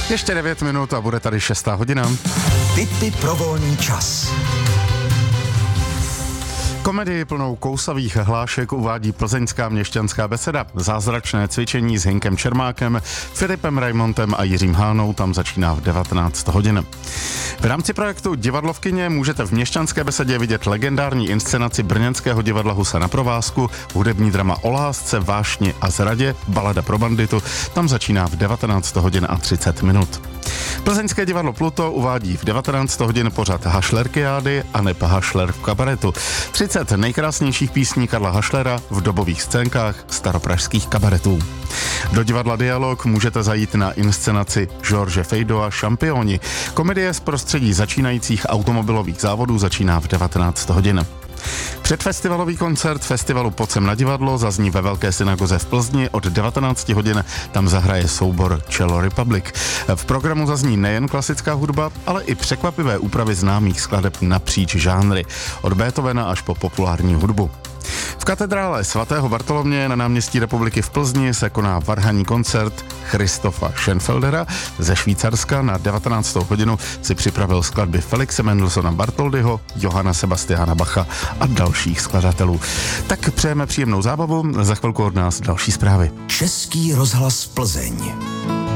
Ještě 9 minut a bude tady 6. hodina. Tipy pro volný čas. Komedii plnou kousavých hlášek uvádí plzeňská měšťanská beseda. Zázračné cvičení s Hinkem Čermákem, Filipem Raimontem a Jiřím Hánou tam začíná v 19 hodin. V rámci projektu Divadlo v kině můžete v měšťanské besedě vidět legendární inscenaci brněnského divadla Husa na provázku, hudební drama o lásce, vášni a zradě, balada pro banditu, tam začíná v 19 hodin a 30 minut. Plzeňské divadlo Pluto uvádí v 19 hodin pořad Hašlerkiády a neb Hašler v kabaretu. 30 nejkrásnějších písní Karla Hašlera v dobových scénkách staropražských kabaretů. Do divadla Dialog můžete zajít na inscenaci George Fejdova Šampioni. Komedie z prostředí začínajících automobilových závodů začíná v 19 hodin. Předfestivalový koncert festivalu Pojď sem na divadlo zazní ve Velké synagoze v Plzni od 19 hodin, tam zahraje soubor Cello Republic. V programu zazní nejen klasická hudba, ale i překvapivé úpravy známých skladeb napříč žánry, od Beethovena až po populární hudbu. V katedrále svatého Bartoloměje na náměstí Republiky v Plzni se koná varhanní koncert Christofa Schenfeldera ze Švýcarska. Na 19. hodinu si připravil skladby Felixe Mendelssohna Bartholdyho, Johanna Sebastiana Bacha a dalších skladatelů. Tak přejeme příjemnou zábavu, za chvilku od nás další zprávy. Český rozhlas Plzeň.